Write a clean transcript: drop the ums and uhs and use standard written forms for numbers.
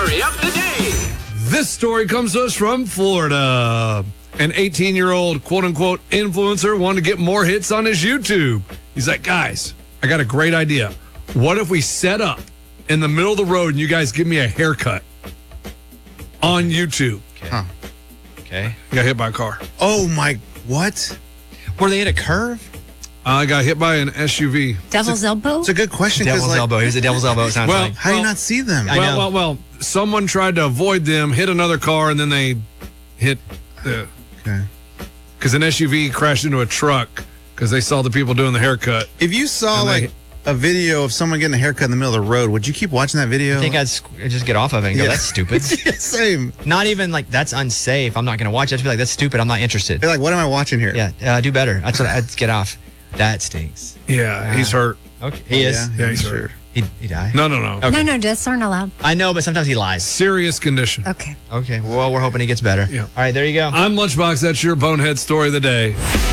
story of the day. This story comes to us from Florida. An 18-year-old quote-unquote influencer wanted to get more hits on his YouTube. He's like, guys, I got a great idea. What if we set up in the middle of the road and you guys give me a haircut on YouTube? Okay. Huh. Okay. He got hit by a car. Oh, my, what? Were they at a curve? I got hit by an SUV. Devil's elbow? It's a good question. 'Cause, Devil's elbow. Here's a devil's elbow. It sounds Well, like. How do you not see them? I know. Well, someone tried to avoid them, hit another car, and then they hit the... Okay. Because an SUV crashed into a truck because they saw the people doing the haircut. If you saw, And like, a video of someone getting a haircut in the middle of the road, would you keep watching that video? I think I'd just get off of it and go, Yeah. that's stupid. Same. Not even like, that's unsafe. I'm not going to watch it. I'd just be like, that's stupid. I'm not interested. They're like, what am I watching here? Yeah, do better. That's what I'd get off. That stinks. Yeah, he's hurt. Okay. He is. Yeah, he's hurt. He died? No. Okay. No, deaths aren't allowed. I know, but sometimes he lies. Serious condition. Okay. Okay. Well, we're hoping he gets better. Yeah. All right, there you go. I'm Lunchbox. That's your bonehead story of the day.